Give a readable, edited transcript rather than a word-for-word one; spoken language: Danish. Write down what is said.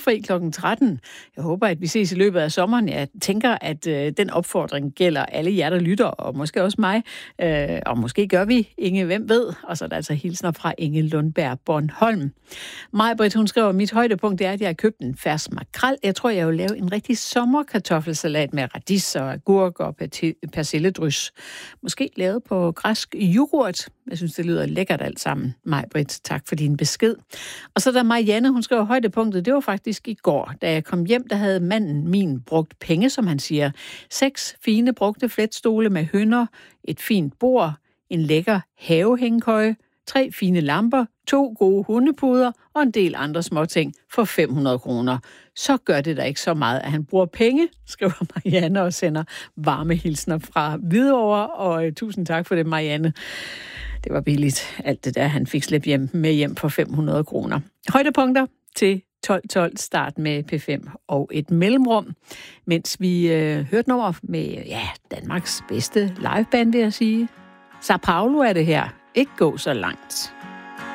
julefri kl. 13. Jeg håber, at vi ses i løbet af sommeren. Jeg tænker, at den opfordring gælder alle jer, der lytter, og måske også mig. Og måske gør vi, Inge, hvem ved? Og så er der altså hilsner fra Inge Lundberg Bornholm. Maj-Britt, hun skriver, mit højdepunkt er, at jeg har købt en fersk makrel. Jeg tror, jeg vil lave en rigtig sommerkartoffelsalat med radis og agurk og persilledrys. Måske lavet på græsk yoghurt. Jeg synes, det lyder lækkert alt sammen. Maj-Britt, tak for din besked. Og så er der Marianne, hun skriver, højdepunktet, det var faktisk i går. Da jeg kom hjem, der havde manden min brugt penge, som han siger. 6 fine brugte fletstole med hønder, et fint bord, en lækker havehængekøje, 3 fine lamper, 2 gode hundepuder og en del andre småting for 500 kroner. Så gør det da ikke så meget, at han bruger penge, skriver Marianne og sender varme hilsner fra Hvidovre. Og tusind tak for det, Marianne. Det var billigt, alt det der, han fik slæbt med hjem for 500 kroner. Højdepunkter til 12.12, start med P5 og et mellemrum, mens vi hørte nummer med Danmarks bedste liveband, vil jeg sige. Sao Paulo er det her. Ikke gå så langt.